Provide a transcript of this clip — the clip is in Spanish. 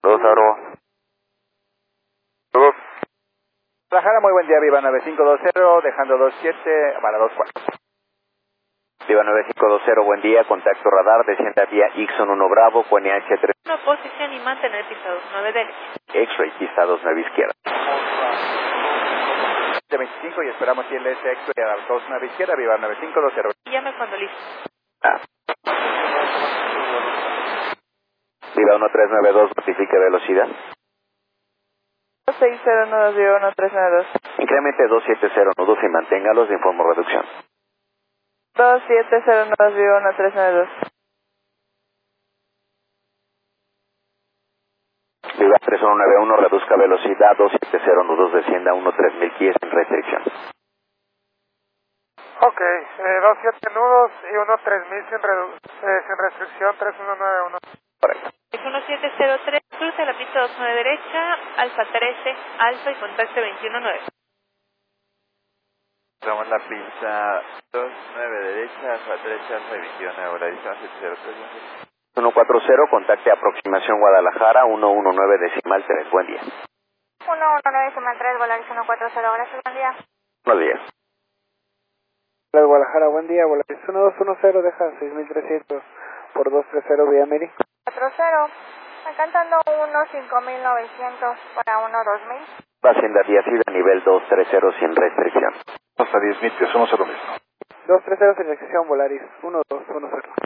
2 Aro. Saludos. Guadalajara, muy buen día, Viva 9520, dejando 27 para 24. Viva 9520, buen día, contacto radar, descienda vía Ixon 1 Bravo, con NH3. Una posición y mantener pista 29 derecha. X-ray, pista 29 izquierda. De 25 y esperamos si el SX a 29 izquierda, Viva 9520. Llame cuando listo. Ah. Viva 1392, notifique velocidad. 2609-1392. Incremente 270 nudos y manténgalos de informo reducción. 2709-1392. Viva 3191, reduzca velocidad, 270 nudos, descienda 13000 pies sin restricción. Ok, 27 nudos y 13000 sin restricción, 3191. Correcto. 1703, cruce la pista 29 derecha, Alfa 13, Alfa y contacte 219. Tomamos la pista 29 derecha, Alfa 13, Alfa y 21, la distancia 703. 140, contacte aproximación Guadalajara, 119 decimal 3, buen día. 119 decimal 3, Volaris 140, gracias, buen día. Buenos días. Guadalajara, buen día, Volaris 1210, deja 6300 por 230 vía Meri. 40, alcanzando 15900 para 12000. Va Hacienda vía SIDA, nivel 230 sin restricción. Hasta 10 mil, somos lo mismo. 230 sin restricción, Volaris 1210.